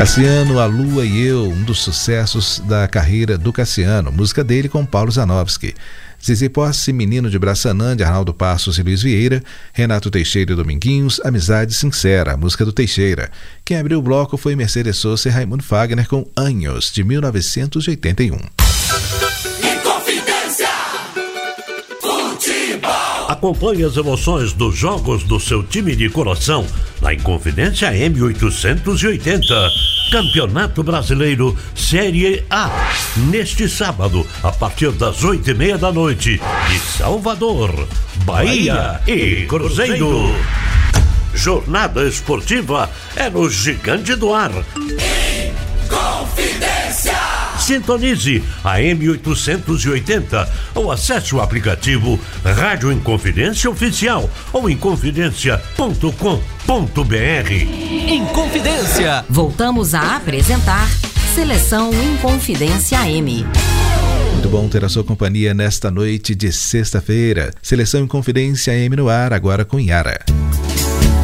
Cassiano, A Lua e Eu, um dos sucessos da carreira do Cassiano, música dele com Paulo Zanowski. Zizi Posse, Menino de Braçanã, de Arnaldo Passos e Luiz Vieira. Renato Teixeira e Dominguinhos, Amizade Sincera, música do Teixeira. Quem abriu o bloco foi Mercedes Sosa e Raimundo Fagner com Anos, de 1981. Acompanhe as emoções dos jogos do seu time de coração na Inconfidência M880. Campeonato Brasileiro Série A. Neste sábado, a partir das 8:30 da noite, de Salvador, Bahia e Cruzeiro. Jornada esportiva é no Gigante do Ar. Inconfidência! Sintonize a M880 ou acesse o aplicativo Rádio Inconfidência Oficial ou inconfidência.com.br. Inconfidência. Voltamos a apresentar Seleção Inconfidência AM. Muito bom ter a sua companhia nesta noite de sexta-feira. Seleção Inconfidência AM no ar, agora com Yara.